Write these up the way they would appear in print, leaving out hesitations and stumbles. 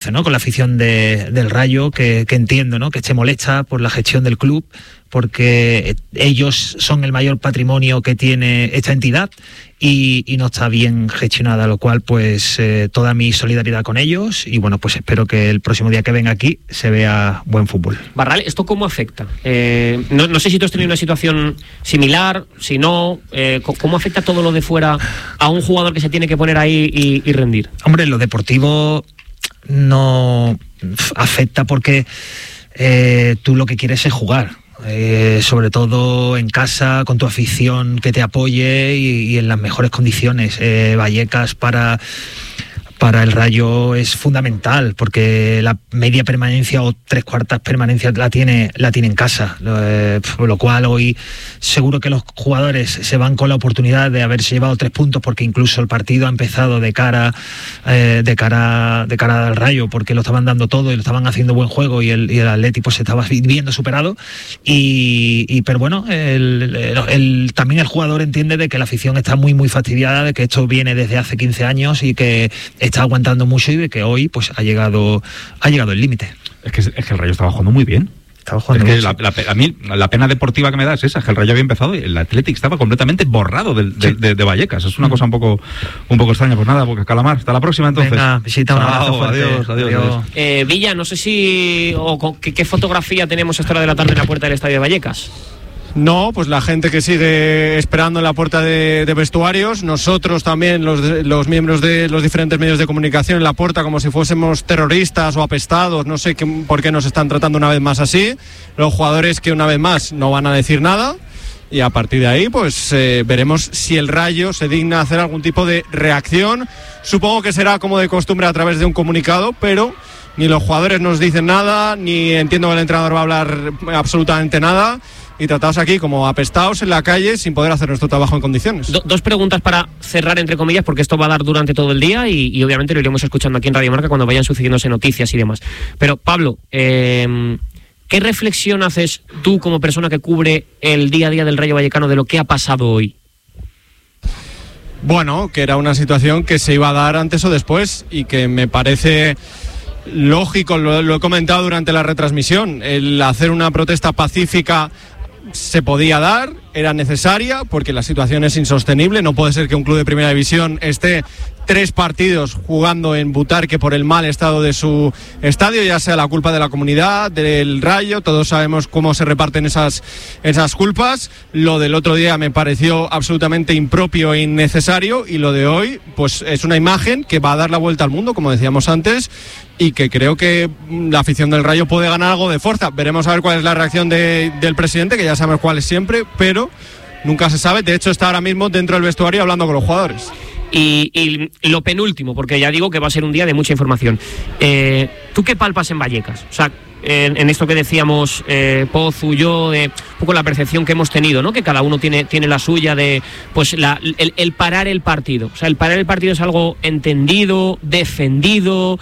solidarizo, ¿no?, con la afición del Rayo, que entiendo, ¿no?, que esté molesta por la gestión del club, porque ellos son el mayor patrimonio que tiene esta entidad y no está bien gestionada, lo cual pues toda mi solidaridad con ellos, y bueno, pues espero que el próximo día que venga aquí se vea buen fútbol. Barral, ¿esto cómo afecta? No sé si tú has tenido una situación similar, si no, ¿cómo afecta todo lo de fuera a un jugador que se tiene que poner ahí y rendir? Hombre, lo deportivo no afecta porque tú lo que quieres es jugar. Sobre todo en casa, con tu afición que te apoye y en las mejores condiciones. Vallecas para el Rayo es fundamental, porque la media permanencia o 3/4 permanencia la tiene en casa, por lo cual hoy seguro que los jugadores se van con la oportunidad de haberse llevado 3 puntos, porque incluso el partido ha empezado de cara al Rayo, porque lo estaban dando todo y lo estaban haciendo buen juego, y el Atlético se estaba viendo superado, pero bueno, también el jugador entiende de que la afición está muy muy fastidiada, de que esto viene desde hace 15 años y que está aguantando mucho, y de que hoy pues ha llegado el límite. Es que el Rayo estaba jugando muy bien. Es que a mí la pena deportiva que me da es esa, que el Rayo había empezado y el Athletic estaba completamente borrado de Vallecas. Es una cosa un poco extraña. Pues nada, porque Calamar, hasta la próxima entonces. Venga, visita, un abrazo fuerte. Adiós. Villa, no sé si qué fotografía tenemos a esta hora de la tarde en la puerta del estadio de Vallecas. No, pues la gente que sigue esperando en la puerta de vestuarios, nosotros también, los miembros de los diferentes medios de comunicación en la puerta, como si fuésemos terroristas o apestados, no sé por qué nos están tratando una vez más así, los jugadores que una vez más no van a decir nada, y a partir de ahí pues veremos si el Rayo se digna hacer algún tipo de reacción. Supongo que será como de costumbre a través de un comunicado, pero ni los jugadores nos dicen nada, ni entiendo que el entrenador va a hablar absolutamente nada, y tratados aquí como apestados en la calle sin poder hacer nuestro trabajo en condiciones. Dos preguntas para cerrar, entre comillas, porque esto va a dar durante todo el día y obviamente lo iremos escuchando aquí en Radio Marca cuando vayan sucediéndose noticias y demás. Pero Pablo, ¿qué reflexión haces tú como persona que cubre el día a día del Rayo Vallecano de lo que ha pasado hoy? Bueno, que era una situación que se iba a dar antes o después, y que me parece lógico, lo he comentado durante la retransmisión, el hacer una protesta pacífica se podía dar, era necesaria, porque la situación es insostenible. No puede ser que un club de primera división esté 3 partidos jugando en Butarque por el mal estado de su estadio, ya sea la culpa de la comunidad, del Rayo. Todos sabemos cómo se reparten esas culpas. Lo del otro día me pareció absolutamente impropio e innecesario, y lo de hoy pues es una imagen que va a dar la vuelta al mundo, como decíamos antes, y que creo que la afición del Rayo puede ganar algo de fuerza. Veremos a ver cuál es la reacción del presidente, que ya sabemos cuál es siempre, pero nunca se sabe. De hecho, está ahora mismo dentro del vestuario hablando con los jugadores. Y lo penúltimo, porque ya digo que va a ser un día de mucha información. ¿Tú qué palpas en Vallecas? O sea, en esto que decíamos Pozu, yo, de un poco la percepción que hemos tenido, ¿no? Que cada uno tiene la suya de pues el parar el partido. O sea, el parar el partido es algo entendido, defendido,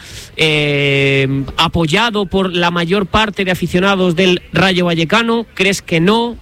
apoyado por la mayor parte de aficionados del Rayo Vallecano. ¿Crees que no?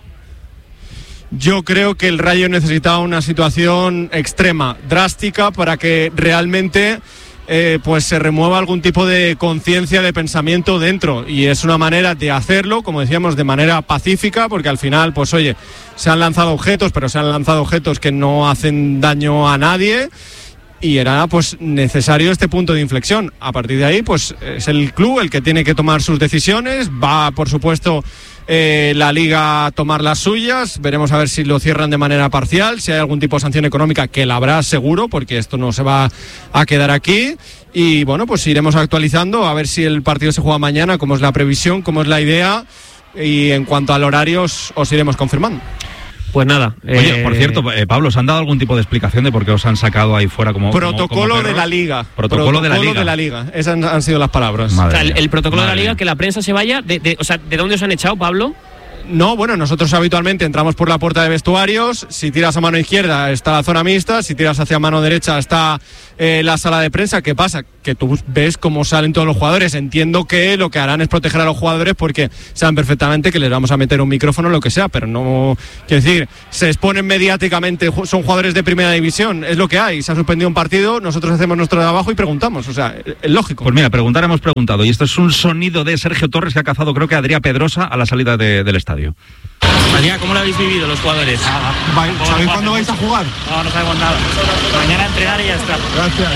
Yo creo que el Rayo necesitaba una situación extrema, drástica, para que realmente pues se remueva algún tipo de conciencia, de pensamiento dentro, y es una manera de hacerlo, como decíamos, de manera pacífica, porque al final, pues oye, se han lanzado objetos, pero se han lanzado objetos que no hacen daño a nadie, y era pues necesario este punto de inflexión. A partir de ahí, pues es el club el que tiene que tomar sus decisiones. Va, por supuesto, la Liga a tomar las suyas. Veremos a ver si lo cierran de manera parcial, si hay algún tipo de sanción económica, que la habrá seguro, porque esto no se va a quedar aquí. Y bueno, pues iremos actualizando a ver si el partido se juega mañana, como es la previsión, como es la idea, y en cuanto al horario os iremos confirmando. Pues nada. Oye, por cierto, Pablo, ¿os han dado algún tipo de explicación de por qué os han sacado ahí fuera como protocolo como de la Liga? Protocolo de la Liga. Esas han sido las palabras. O sea, el protocolo de la Liga, que la prensa se vaya. O sea, ¿de dónde os han echado, Pablo? No, bueno, nosotros habitualmente entramos por la puerta de vestuarios. Si tiras a mano izquierda está la zona mixta, si tiras hacia mano derecha está la sala de prensa. ¿Qué pasa? que tú ves cómo salen todos los jugadores. Entiendo que lo que harán es proteger a los jugadores porque saben perfectamente que les vamos a meter un micrófono o lo que sea, pero no, quiero decir, se exponen mediáticamente, son jugadores de primera división, es lo que hay. Se ha suspendido un partido, nosotros hacemos nuestro trabajo y preguntamos, o sea, es lógico. Pues mira, preguntar hemos preguntado, y esto es un sonido de Sergio Torres que ha cazado, creo que Adrià Pedrosa a la salida del estadio. Adrià, ¿cómo lo habéis vivido los jugadores? ¿Sabéis cuándo vais a jugar? No sabemos nada. Mañana entrenar y ya está. Gracias.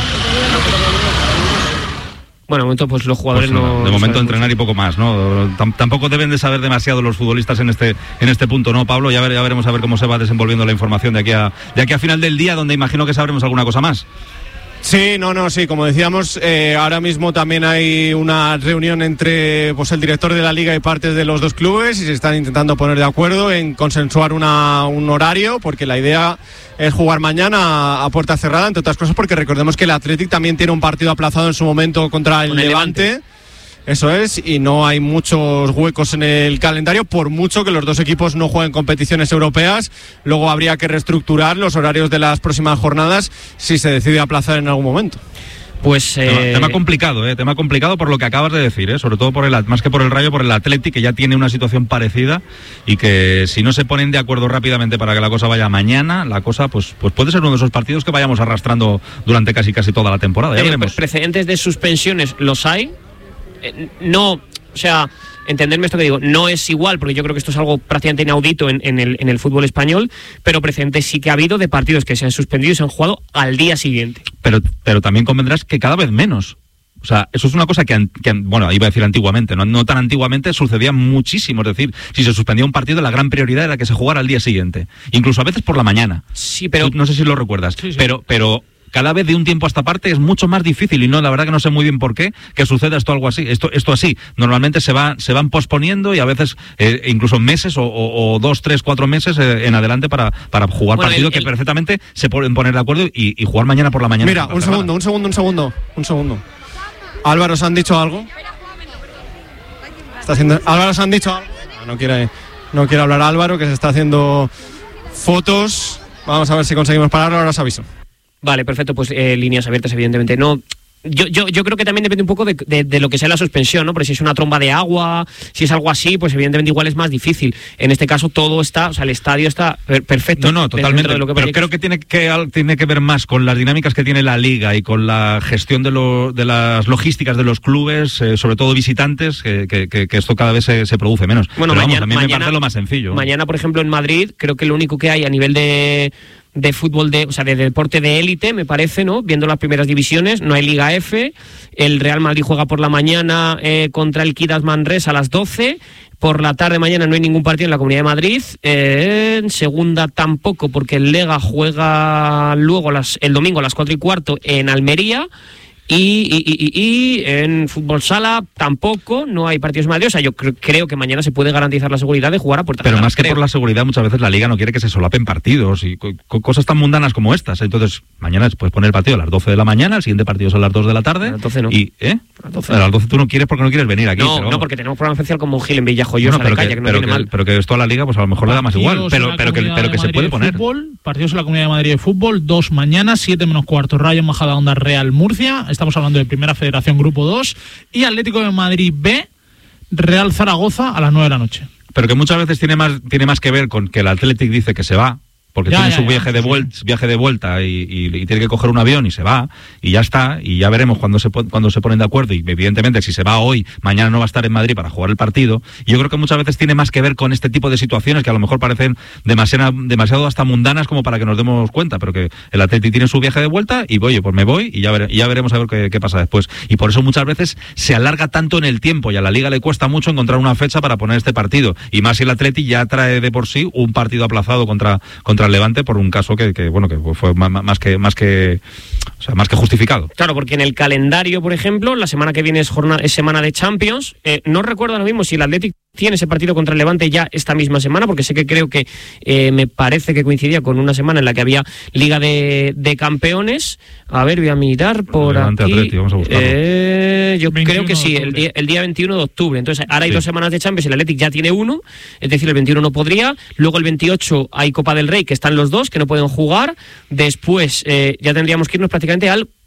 Bueno, de momento pues los jugadores pues, no... De momento no entrenar y poco más, ¿no? Tampoco deben de saber demasiado los futbolistas en este punto, ¿no, Pablo? Ya veremos a ver cómo se va desenvolviendo la información de aquí a final del día, donde imagino que sabremos alguna cosa más. Sí, sí, como decíamos, ahora mismo también hay una reunión entre pues el director de la liga y partes de los dos clubes y se están intentando poner de acuerdo en consensuar un horario, porque la idea es jugar mañana a puerta cerrada, entre otras cosas porque recordemos que el Athletic también tiene un partido aplazado en su momento contra el Levante. Eso es, y no hay muchos huecos en el calendario, por mucho que los dos equipos no jueguen competiciones europeas. Luego habría que reestructurar los horarios de las próximas jornadas si se decide aplazar en algún momento. Pues tema complicado por lo que acabas de decir, sobre todo más que por el Rayo, por el Athletic, que ya tiene una situación parecida y que si no se ponen de acuerdo rápidamente para que la cosa vaya mañana, la cosa pues puede ser uno de esos partidos que vayamos arrastrando durante casi toda la temporada. Ya veremos. Precedentes de suspensiones los hay. No, o sea, entenderme esto que digo, no es igual, porque yo creo que esto es algo prácticamente inaudito en el fútbol español, pero precedentes sí que ha habido de partidos que se han suspendido y se han jugado al día siguiente. Pero también convendrás que cada vez menos. O sea, eso es una cosa que bueno, iba a decir antiguamente, no tan antiguamente, sucedía muchísimo. Es decir, si se suspendía un partido, la gran prioridad era que se jugara al día siguiente, incluso a veces por la mañana. Sí, pero... Tú, no sé si lo recuerdas, sí. pero cada vez de un tiempo a esta parte es mucho más difícil, y no, la verdad que no sé muy bien por qué, que suceda esto así. Normalmente se van posponiendo, y a veces incluso meses o 2, 3, 4 meses en adelante para jugar partidos que perfectamente se pueden poner de acuerdo y jugar mañana por la mañana. Mira, un segundo. Álvaro, ¿os han dicho algo? Álvaro, ¿os han dicho algo? No quiere hablar Álvaro, que se está haciendo fotos. Vamos a ver si conseguimos pararlo, ahora os aviso. Vale, perfecto, pues líneas abiertas, evidentemente. No, yo creo que también depende un poco de lo que sea la suspensión, ¿no? Porque si es una tromba de agua, si es algo así, pues evidentemente igual es más difícil. En este caso todo está, o sea, el estadio está perfecto. No, totalmente, pero creo que tiene que ver más con las dinámicas que tiene la liga y con la gestión de las logísticas de los clubes, sobre todo visitantes, que esto cada vez se produce menos. Bueno, pero a mí me parece lo más sencillo. Mañana, por ejemplo, en Madrid, creo que lo único que hay a nivel de fútbol, o sea, de deporte de élite, me parece, ¿no? Viendo las primeras divisiones, no hay Liga F. El Real Madrid juega por la mañana contra el Kidas Manresa a las 12. Por la tarde mañana no hay ningún partido en la Comunidad de Madrid. En segunda tampoco, porque el Lega juega luego el domingo a las 4:15 en Almería. Y en fútbol sala tampoco, no hay partidos en Madrid. O sea, yo creo que mañana se puede garantizar la seguridad de jugar a puerta cerrada. Pero más que por la seguridad, muchas veces la Liga no quiere que se solapen partidos y cosas tan mundanas como estas. Entonces, mañana puedes poner el partido a las 12 de la mañana, el siguiente partido es a las 2 de la tarde. A las 12 no. A las 12 tú no quieres porque no quieres venir aquí. No, porque tenemos programa especial como Gil en Villajoyosa de Calla, que no viene mal. Pero que esto a la Liga, pues a lo mejor le da más igual. Pero que se puede poner. Partidos en la Comunidad de Madrid de Fútbol, 2 mañana, 7:15, Rayo Majadahonda Real Murcia. Estamos hablando de Primera Federación Grupo 2, y Atlético de Madrid B, Real Zaragoza a las 9 de la noche. Pero que muchas veces tiene más que ver con que el Athletic dice que se va, porque tiene su viaje de vuelta y tiene que coger un avión y se va, y ya está, y ya veremos cuando se ponen de acuerdo, y evidentemente si se va hoy, mañana no va a estar en Madrid para jugar el partido. Y yo creo que muchas veces tiene más que ver con este tipo de situaciones que a lo mejor parecen demasiado hasta mundanas como para que nos demos cuenta, pero que el Atleti tiene su viaje de vuelta y oye, pues me voy y ya veremos a ver qué pasa después. Y por eso muchas veces se alarga tanto en el tiempo, y a la Liga le cuesta mucho encontrar una fecha para poner este partido, y más si el Atleti ya trae de por sí un partido aplazado contra el Levante por un caso que fue más que justificado. Claro, porque en el calendario, por ejemplo, la semana que viene es semana de Champions. No recuerdo ahora mismo si el Athletic tiene ese partido contra el Levante ya esta misma semana, porque sé que creo que me parece que coincidía con una semana en la que había Liga de Campeones. A ver, voy a mirar por Levante, aquí. Atleti, vamos a buscarlo. Yo creo que sí, el día 21 de octubre. Entonces, ahora hay 2 semanas de Champions, el Athletic ya tiene uno, es decir, el 21 no podría. Luego el 28 hay Copa del Rey, que están los dos, que no pueden jugar. Después ya tendríamos que irnos prácticamente al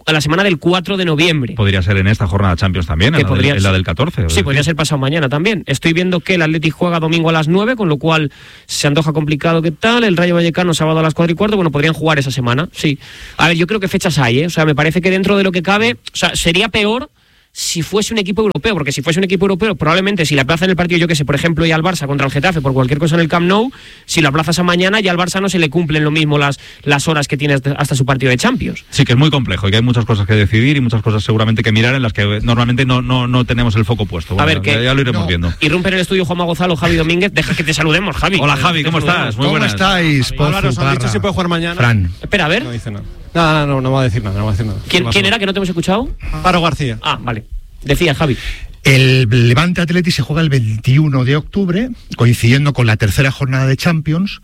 a la semana del 4 de noviembre. Podría ser en esta jornada Champions también, en la del 14. Sí, podría ser pasado mañana también. Estoy viendo que el Athletic juega domingo a las 9, con lo cual se antoja complicado. ¿Qué tal? El Rayo Vallecano sábado a las 4:15. Bueno, podrían jugar esa semana, sí. A ver, yo creo que fechas hay, ¿eh? O sea, me parece que dentro de lo que cabe, o sea, sería peor si fuese un equipo europeo, porque si fuese un equipo europeo, probablemente si le aplazan el partido, yo que sé, por ejemplo, ya al Barça contra el Getafe, por cualquier cosa en el Camp Nou, si lo aplazas a mañana, ya al Barça no se le cumplen lo mismo las horas que tiene hasta su partido de Champions. Sí, que es muy complejo y que hay muchas cosas que decidir y muchas cosas seguramente que mirar en las que normalmente no tenemos el foco puesto. Bueno, a ver, ya lo iremos viendo. Irrumpe en el estudio Juanma Gonzalo, Javi Domínguez. Deja que te saludemos, Javi. Hola, Javi, ¿cómo estás? Muy buenas. ¿Cómo estáis? Álvaro, ¿os han dicho si puede jugar mañana? Fran. Espera, a ver. No dice nada. No va a decir nada. ¿Quién era que no te hemos escuchado? Paro García. Ah, vale. Decía Javi. El Levante Athletic se juega el 21 de octubre, coincidiendo con la tercera jornada de Champions,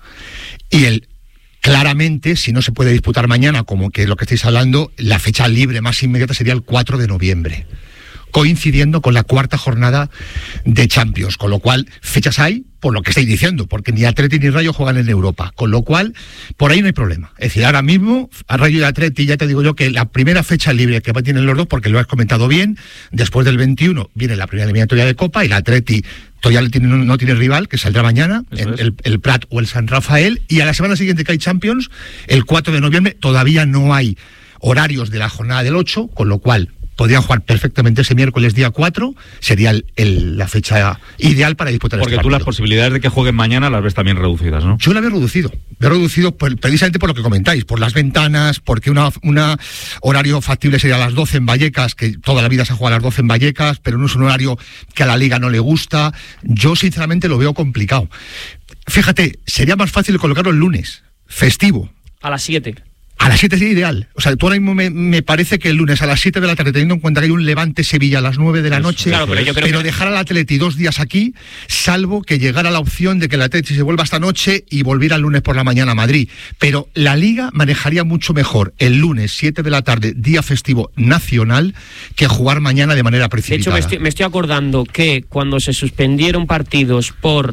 y claramente, si no se puede disputar mañana, como que es lo que estáis hablando, la fecha libre más inmediata sería el 4 de noviembre, coincidiendo con la cuarta jornada de Champions, con lo cual fechas hay, por lo que estáis diciendo, porque ni Atleti ni Rayo juegan en Europa, con lo cual por ahí no hay problema. Es decir, ahora mismo a Rayo y Atleti ya te digo yo que la primera fecha libre que tienen los dos, porque lo has comentado bien, después del 21 viene la primera eliminatoria de Copa y la Atleti todavía no tiene rival, que saldrá mañana, el Prat o el San Rafael, y a la semana siguiente que hay Champions, el 4 de noviembre, todavía no hay horarios de la jornada del 8, con lo cual podrían jugar perfectamente ese miércoles día 4, sería la fecha ideal para disputar porque este tú partido. Las posibilidades de que jueguen mañana las ves también reducidas, ¿no? Yo la veo reducido precisamente por lo que comentáis, por las ventanas, porque una horario factible sería a las 12 en Vallecas, que toda la vida se juega a las 12 en Vallecas, pero no es un horario que a la Liga no le gusta. Yo sinceramente lo veo complicado. Fíjate, sería más fácil colocarlo el lunes, festivo. A las 7. A las 7 sería ideal. O sea, tú ahora mismo me parece que el lunes a las 7 de la tarde, teniendo en cuenta que hay un Levante-Sevilla a las 9 de la noche, claro, pero yo creo que dejar al Atleti 2 días aquí, salvo que llegara la opción de que el Atleti se vuelva esta noche y volviera el lunes por la mañana a Madrid. Pero la Liga manejaría mucho mejor el lunes 7 de la tarde, día festivo nacional, que jugar mañana de manera precipitada. De hecho, me estoy acordando que cuando se suspendieron partidos por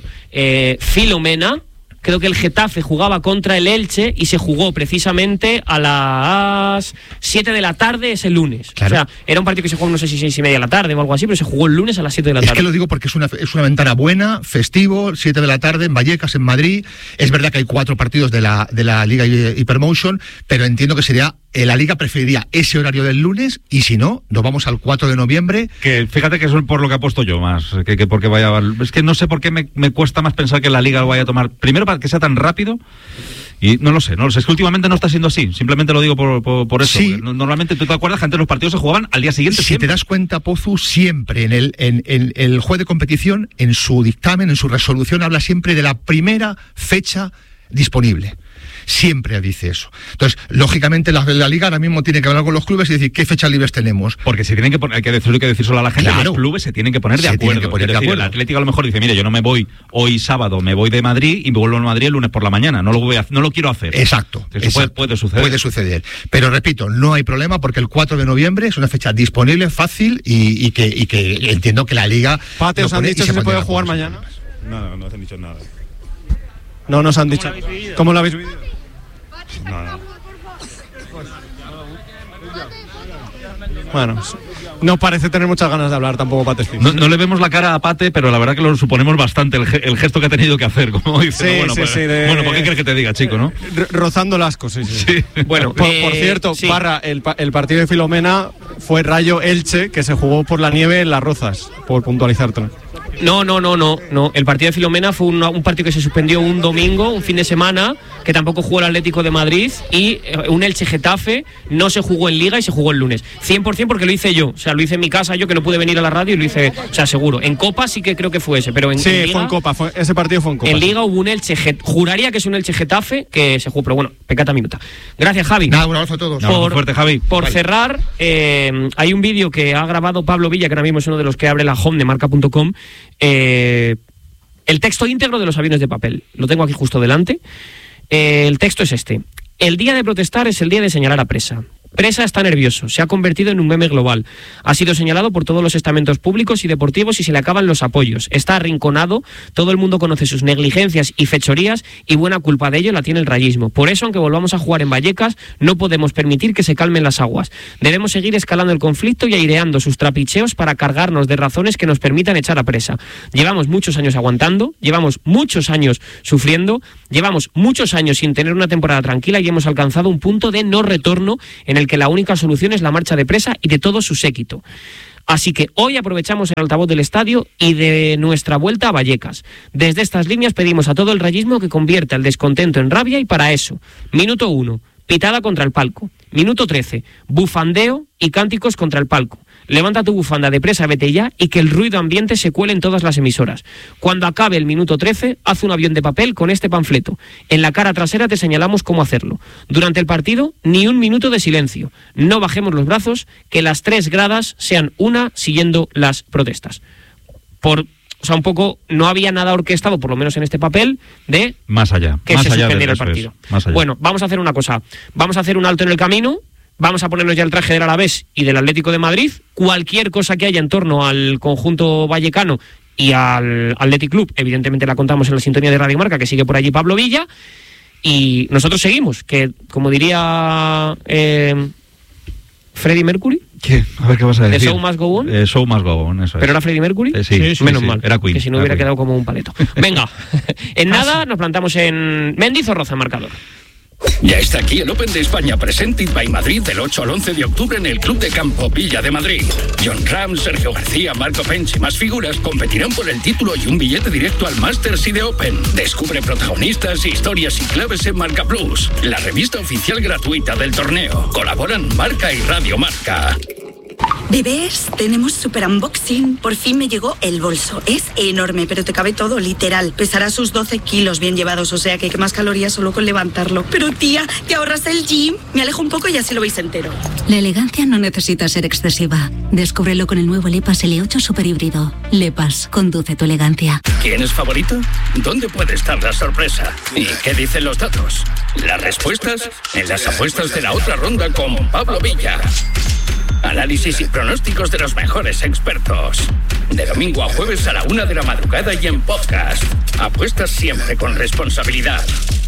Filomena, creo que el Getafe jugaba contra el Elche y se jugó precisamente a las 7 de la tarde ese lunes. Claro. O sea, era un partido que se jugó no sé si 6:30 de la tarde o algo así, pero se jugó el lunes a las 7 de la tarde. Es que lo digo porque es una ventana buena, festivo, 7 de la tarde en Vallecas, en Madrid. Es verdad que hay 4 partidos de la Liga Hypermotion, pero entiendo que sería... La Liga preferiría ese horario del lunes y si no, nos vamos al 4 de noviembre. Que fíjate que eso es por lo que apuesto yo más, que porque vaya... Es que no sé por qué me cuesta más pensar que la Liga lo vaya a tomar. Primero para que sea tan rápido y no lo sé. Es que últimamente no está siendo así, simplemente lo digo por eso. Sí. Normalmente, ¿tú te acuerdas que antes los partidos se jugaban al día siguiente? Si te das cuenta, Pozu, siempre en el juez de competición, en su dictamen, en su resolución, habla siempre de la primera fecha disponible. Siempre dice eso. Entonces, lógicamente, la Liga ahora mismo tiene que hablar con los clubes y decir qué fechas libres tenemos. Porque se tienen que poner, hay que decir solo a la gente, claro, los clubes se tienen que poner de acuerdo. El Atlético a lo mejor dice, mire, yo no me voy hoy sábado, me voy de Madrid y me vuelvo a Madrid el lunes por la mañana. No lo quiero hacer. Exacto. Eso puede suceder. Puede suceder. Pero repito, no hay problema porque el 4 de noviembre es una fecha disponible, fácil y que entiendo que la Liga... Pate, ¿os han dicho si se puede jugar mañana? No nos han dicho nada. No nos han dicho. ¿Cómo lo habéis vivido? No. Bueno, no parece tener muchas ganas de hablar tampoco Pate Spitz. No le vemos la cara a Pate, pero la verdad que lo suponemos bastante el gesto que ha tenido que hacer, como dice. Sí, bueno, ¿por qué crees que te diga, chico, no? Rozando las cosas, sí. Bueno, por cierto, sí. Parra, el partido de Filomena fue Rayo Elche, que se jugó por la nieve en Las Rozas, por puntualizarte. No. El partido de Filomena fue un partido que se suspendió un domingo, un fin de semana, que tampoco jugó el Atlético de Madrid, y un Elche Getafe no se jugó en Liga y se jugó el lunes. 100% porque lo hice yo, o sea, lo hice en mi casa, yo que no pude venir a la radio y lo hice, o sea, seguro. En Copa sí que creo que fue ese, pero en Liga, fue en Copa, ese partido fue en Copa. En Liga hubo un Elche, juraría que es un Elche Getafe que se jugó, pero bueno, pecata minuta. Gracias, Javi. Nada, un abrazo a todos. Fuerte, Javi. Por cerrar, hay un vídeo que ha grabado Pablo Villa, que ahora mismo es uno de los que abre la home de marca.com, el texto íntegro de los aviones de papel. Lo tengo aquí justo delante. El texto es este. El día de protestar es el día de señalar a presa. Presa está nervioso, se ha convertido en un meme global. Ha sido señalado por todos los estamentos públicos y deportivos y se le acaban los apoyos. Está arrinconado, todo el mundo conoce sus negligencias y fechorías y buena culpa de ello la tiene el rayismo. Por eso, aunque volvamos a jugar en Vallecas, no podemos permitir que se calmen las aguas. Debemos seguir escalando el conflicto y aireando sus trapicheos para cargarnos de razones que nos permitan echar a Presa. Llevamos muchos años aguantando, llevamos muchos años sufriendo, llevamos muchos años sin tener una temporada tranquila y hemos alcanzado un punto de no retorno en el que la única solución es la marcha de Presa y de todo su séquito. Así que hoy aprovechamos el altavoz del estadio y de nuestra vuelta a Vallecas. Desde estas líneas pedimos a todo el rayismo que convierta el descontento en rabia y para eso, minuto 1, pitada contra el palco. Minuto 13, bufandeo y cánticos contra el palco. Levanta tu bufanda de Presa, vete ya y que el ruido ambiente se cuele en todas las emisoras. Cuando acabe el minuto 13, haz un avión de papel con este panfleto. En la cara trasera te señalamos cómo hacerlo. Durante el partido, ni un minuto de silencio. No bajemos los brazos, que las 3 gradas sean una siguiendo las protestas. O sea, un poco, no había nada orquestado, por lo menos en este papel, de más allá, que más se allá suspendiera el partido. Bueno, vamos a hacer una cosa. Vamos a hacer un alto en el camino. Vamos a ponernos ya el traje del Alavés y del Atlético de Madrid. Cualquier cosa que haya en torno al conjunto vallecano y al Athletic Club, evidentemente la contamos en la sintonía de Radio Marca, que sigue por allí Pablo Villa. Y nosotros seguimos, que como diría Freddie Mercury. ¿Qué? A ver qué vas a decir. ¿The Show Must Go On? Show Must Go On, eso es. ¿Pero era Freddie Mercury? Sí, menos mal. Era Queen. Que si no hubiera quedado como un paleto. Venga, en nada nos plantamos en Mendizorroza, marcador. Ya está aquí el Open de España Presented by Madrid del 8 al 11 de octubre en el Club de Campo Villa de Madrid. John Ram, Sergio García, Marco Pench y más figuras competirán por el título y un billete directo al Masters y de Open. Descubre protagonistas, historias y claves en Marca Plus, la revista oficial gratuita del torneo. Colaboran Marca y Radio Marca. Bebés, tenemos super unboxing. Por fin me llegó el bolso. Es enorme, pero te cabe todo, literal. Pesará sus 12 kilos bien llevados, o sea que quemas calorías solo con levantarlo. Pero tía, ¿te ahorras el gym? Me alejo un poco y así lo veis entero. La elegancia no necesita ser excesiva. Descúbrelo con el nuevo Lepas L8 Super Híbrido. Lepas, conduce tu elegancia. ¿Quién es favorito? ¿Dónde puede estar la sorpresa? ¿Y qué dicen los datos? Las respuestas en las apuestas de la otra ronda con Pablo Villa. Análisis y pronósticos de los mejores expertos. De domingo a jueves a la 1 de la madrugada y en podcast. Apuestas siempre con responsabilidad.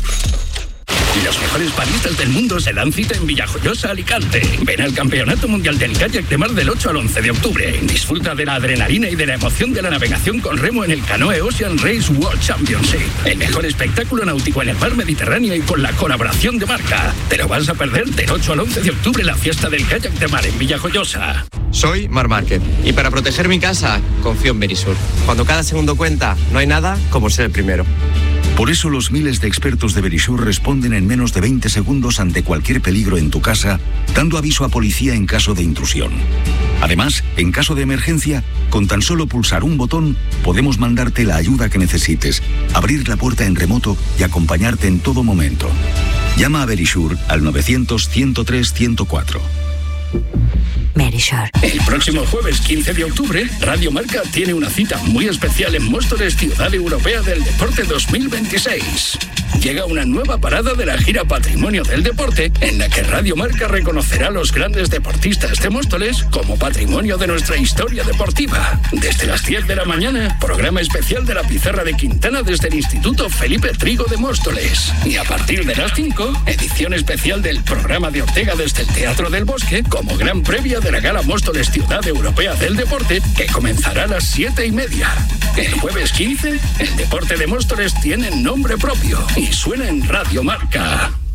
Los mejores baristas del mundo se dan cita en Villajoyosa, Alicante. Ven al Campeonato Mundial del Kayak de Mar del 8 al 11 de octubre. Disfruta de la adrenalina y de la emoción de la navegación con remo en el Canoe Ocean Race World Championship. El mejor espectáculo náutico en el mar Mediterráneo y con la colaboración de Marca. Te lo vas a perder del 8 al 11 de octubre la fiesta del Kayak de Mar en Villajoyosa. Soy Mar Márquez y para proteger mi casa confío en Verisur. Cuando cada segundo cuenta, no hay nada como ser el primero. Por eso los miles de expertos de Verisur responden en menos de 20 segundos ante cualquier peligro en tu casa, dando aviso a policía en caso de intrusión. Además, en caso de emergencia, con tan solo pulsar un botón, podemos mandarte la ayuda que necesites, abrir la puerta en remoto y acompañarte en todo momento. Llama a Verisur al 900-103-104. Verisur. El próximo jueves 15 de octubre, Radio Marca tiene una cita muy especial en Móstoles, Ciudad Europea del Deporte 2026. Llega una nueva parada de la gira Patrimonio del Deporte, en la que Radio Marca reconocerá a los grandes deportistas de Móstoles como patrimonio de nuestra historia deportiva. Desde las 10 de la mañana, programa especial de la Pizarra de Quintana desde el Instituto Felipe Trigo de Móstoles. Y a partir de las 5, edición especial del programa de Ortega desde el Teatro del Bosque, como gran previa de la Gala Móstoles Ciudad Europea del Deporte, que comenzará a las 7:30. El jueves 15, el deporte de Móstoles tiene nombre propio y suena en Radio Marca.